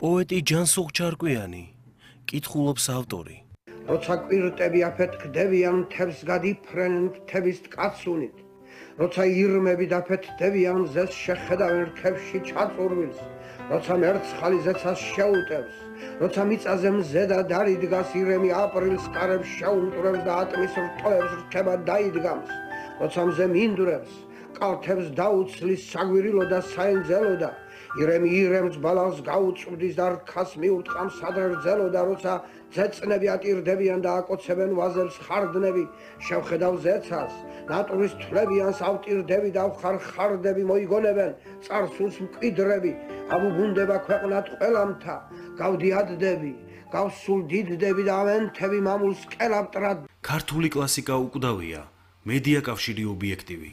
პოეტი ჯანსუღ ჩარკვიანი, კითხულობს ავტორი. როცა კვირტები აფეთქდებიან, მთებს გადიფრენენ მთების ტკაცუნით, როცა ირმები დაფეთქდებიან, ზეს შეხედავენ რქებში ჩაწურვილს, როცა მერცხალი ზეცას შეუტევს, როცა მიწაზე მზედა დარიდგას, ირემი აპრილს კარებს შეუმტვრევს და ატმის რტოებს რქება დაიდგამს, როცა მზე მინდვრებს, კალთებს დაუცლის საგვირილო და საენძელო და ირემი ირემს ბალანს გაუწვდის და რქას მიუტყამს სადღერძელო და როცა ძეწნები ატირდებიან და აკოცებენ ვაზებს ხარდნები, შევხედავ ზეცას, ნატურის თვლებიანს ავტირდები და ხარდები მოიგონებენ, წარსულს მკვიდრები, ამუბუნდება ქვეყნად ყველამთა, გავდიადდები, გავსულდიდდები და ავენთები მამულს კელაპტრად. ქართული კლასიკა უკვდავია, მედია კავშირი ობიექტივი.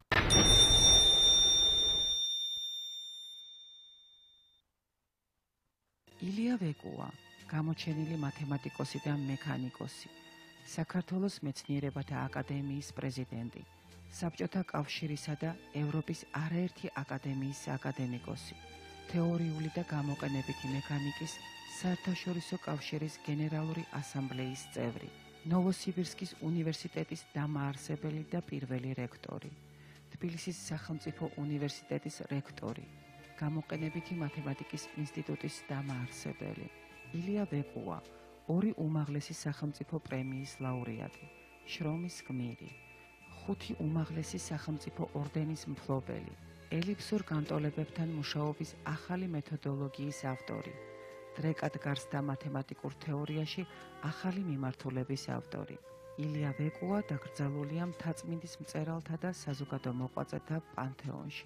ილია ვეკუა, გამოჩენილი მათემატიკოსი და მექანიკოსი, საქართველოს მეცნიერებათა აკადემიის პრეზიდენტი, საბჭოთა კავშირისა და ევროპის არაერთი აკადემიის აკადემიკოსი, თეორიული და გამოყენებითი მექანიკის საერთაშორისო კავშირის გენერალური ასამბლეის წევრი, ნოვოსიბირსკის უნივერსიტეტის დამაარსებელი და პირველი რექტორი, თბილისის სახელმწიფო უნივერსიტეტის რექტორი, გამოყენებითი მათემატიკის ინსტიტუტის დამაარსებელი. ილია ვეკუა, 2 უმაღლესი სახელმწიფო პრემიის ლაურეატი, შრომის გმირი, 5 უმაღლესი სახელმწიფო ორდენის მფლობელი, ელიფსურ განტოლებებთან მუშაობის ახალი მეთოდოლოგიის ავტორი, დრეკად გარსდა მათემატიკურ თეორიაში ახალი მიმართულების ავტორი. ილია ვეკუა დაკრძალულია მთაწმინდის მწერალთა და საზოგადო მოღვაწეთა პანთეონში.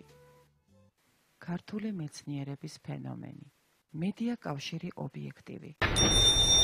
ქართული მეცნიერების ფენომენი. მედია კავშირი ობიექტივი.